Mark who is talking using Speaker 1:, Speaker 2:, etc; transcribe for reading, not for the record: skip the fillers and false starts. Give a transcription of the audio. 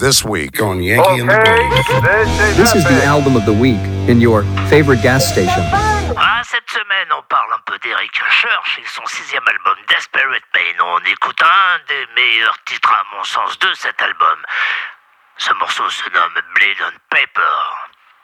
Speaker 1: This week on Yankee and the Break.
Speaker 2: This is the album of the week in your favorite gas station.
Speaker 3: Ah, cette semaine, on parle un peu d'Eric Church et son 6e album Desperate Pain. On écoute un des meilleurs titres à mon sens de cet album. Ce morceau se nomme Bleed on Paper.